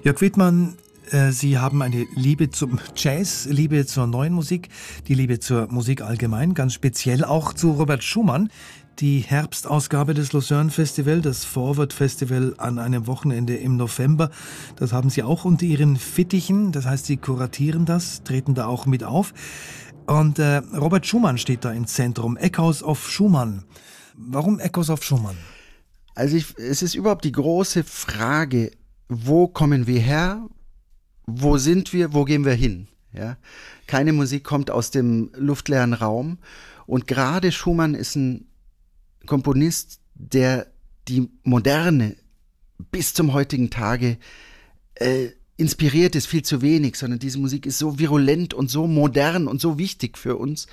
Jörg Widmann, Sie haben eine Liebe zum Jazz, Liebe zur neuen Musik, die Liebe zur Musik allgemein, ganz speziell auch zu Robert Schumann. Die Herbstausgabe des Lucerne Festival, das Forward Festival an einem Wochenende im November, das haben Sie auch unter Ihren Fittichen. Das heißt, Sie kuratieren das, treten da auch mit auf. Und Robert Schumann steht da im Zentrum. Echoes of Schumann. Warum Echoes of Schumann? Also es ist überhaupt die große Frage, wo kommen wir her? Wo sind wir? Wo gehen wir hin? Ja? Keine Musik kommt aus dem luftleeren Raum. Und gerade Schumann ist ein Komponist, der die Moderne bis zum heutigen Tage inspiriert ist, viel zu wenig, sondern diese Musik ist so virulent und so modern und so wichtig für uns,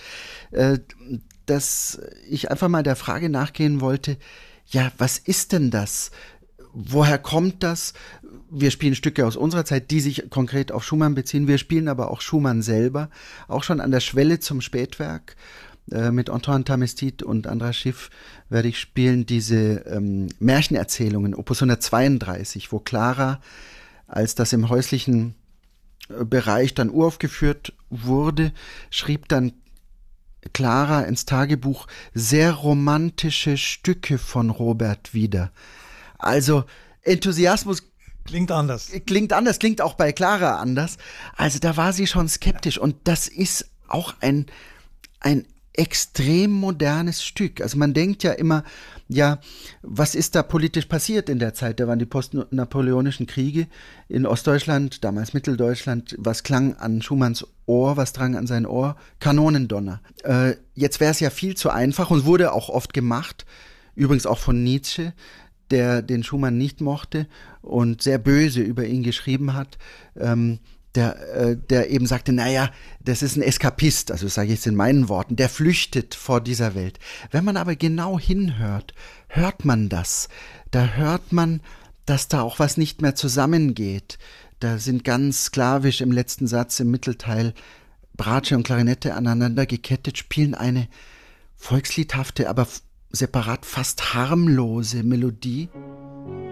dass ich einfach mal der Frage nachgehen wollte, ja, was ist denn das? Woher kommt das? Wir spielen Stücke aus unserer Zeit, die sich konkret auf Schumann beziehen. Wir spielen aber auch Schumann selber, auch schon an der Schwelle zum Spätwerk. Mit Antoine Tamestit und Andras Schiff werde ich spielen diese Märchenerzählungen, Opus 132, wo Clara, als das im häuslichen Bereich dann uraufgeführt wurde, schrieb dann Clara ins Tagebuch sehr romantische Stücke von Robert wieder. Also Enthusiasmus Klingt anders, klingt auch bei Clara anders. Also da war sie schon skeptisch und das ist auch ein extrem modernes Stück. Also man denkt ja immer, ja, was ist da politisch passiert in der Zeit? Da waren die postnapoleonischen Kriege in Ostdeutschland, damals Mitteldeutschland. Was klang an Schumanns Ohr, was drang an sein Ohr? Kanonendonner. Jetzt wäre es ja viel zu einfach und wurde auch oft gemacht, übrigens auch von Nietzsche, der den Schumann nicht mochte und sehr böse über ihn geschrieben hat, der eben sagte, naja, das ist ein Eskapist, also sage ich jetzt in meinen Worten, der flüchtet vor dieser Welt. Wenn man aber genau hinhört, hört man das. Da hört man, dass da auch was nicht mehr zusammengeht. Da sind ganz sklavisch im letzten Satz, im Mittelteil, Bratsche und Klarinette aneinander gekettet, spielen eine volksliedhafte, aber separat fast harmlose Melodie.